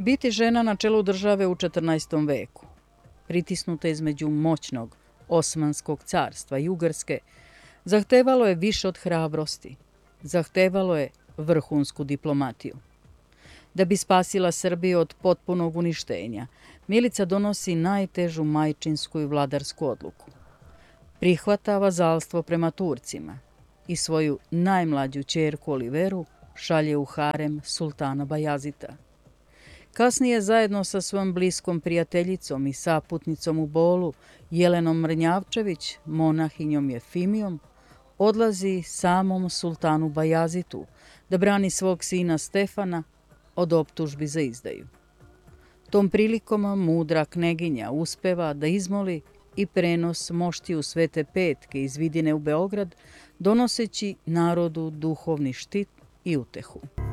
Biti žena na čelu države u 14. veku, pritisnuta između moćnog Osmanskog carstva i Ugarske, zahtevalo je više od hrabrosti, zahtevalo je vrhunsku diplomatiju. Da bi spasila Srbiju od potpunog uništenja, Milica donosi najtežu majčinsku i vladarsku odluku. Prihvata vazalstvo prema Turcima i svoju najmlađu ćerku Oliveru šalje u harem sultana Bajazita. Kasnije zajedno sa svojom bliskom prijateljicom i saputnicom u Bolu, Jelenom Mrnjavčević, monahinjom Jefimijom, odlazi samom sultanu Bajazitu da brani svog sina Stefana od optužbi za izdaju. Tom prilikom mudra kneginja uspeva da izmoli i prenos moštiju Svete Petke iz Vidine u Beograd, donoseći narodu duhovni štit i utehu.